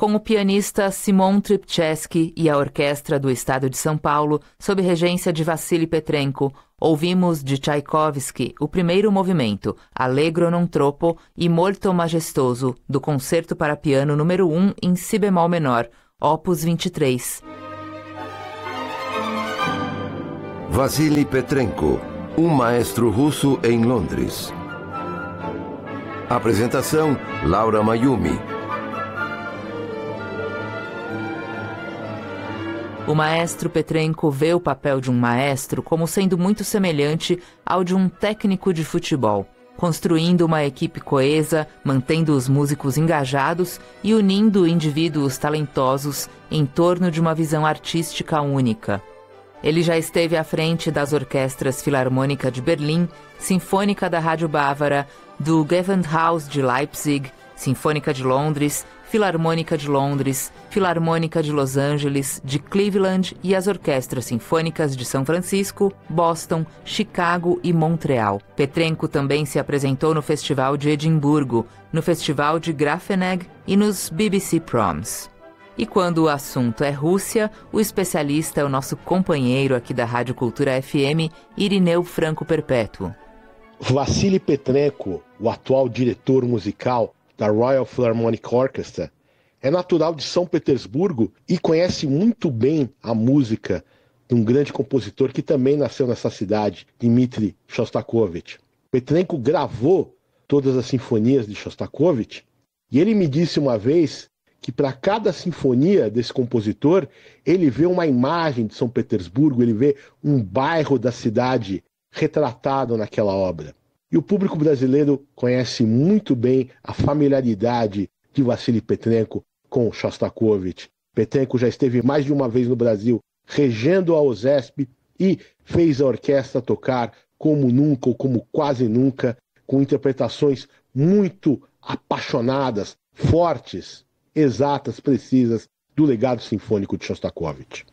Com o pianista Simon Trpceski e a Orquestra do Estado de São Paulo, sob regência de Vassily Petrenko, ouvimos de Tchaikovsky o primeiro movimento, Allegro non troppo e Molto majestoso, do Concerto para Piano número 1 em si bemol menor, opus 23. Vassily Petrenko, um maestro russo em Londres. Apresentação: Laura Mayumi. O maestro Petrenko vê o papel de um maestro como sendo muito semelhante ao de um técnico de futebol, construindo uma equipe coesa, mantendo os músicos engajados e unindo indivíduos talentosos em torno de uma visão artística única. Ele já esteve à frente das orquestras Filarmônica de Berlim, Sinfônica da Rádio Bávara, do Gewandhaus de Leipzig, Sinfônica de Londres, Filarmônica de Londres, Filarmônica de Los Angeles, de Cleveland e as orquestras sinfônicas de São Francisco, Boston, Chicago e Montreal. Petrenko também se apresentou no Festival de Edimburgo, no Festival de Grafenegg e nos BBC Proms. E quando o assunto é Rússia, o especialista é o nosso companheiro aqui da Rádio Cultura FM, Irineu Franco Perpétuo. Vassily Petrenko, o atual diretor musical da Royal Philharmonic Orchestra, é natural de São Petersburgo e conhece muito bem a música de um grande compositor que também nasceu nessa cidade, Dmitri Shostakovich. Petrenko gravou todas as sinfonias de Shostakovich e ele me disse uma vez que para cada sinfonia desse compositor, ele vê uma imagem de São Petersburgo, ele vê um bairro da cidade retratado naquela obra. E o público brasileiro conhece muito bem a familiaridade de Vassily Petrenko com Shostakovich. Petrenko já esteve mais de uma vez no Brasil regendo a OSESP e fez a orquestra tocar como nunca ou como quase nunca, com interpretações muito apaixonadas, fortes, exatas, precisas do legado sinfônico de Shostakovich.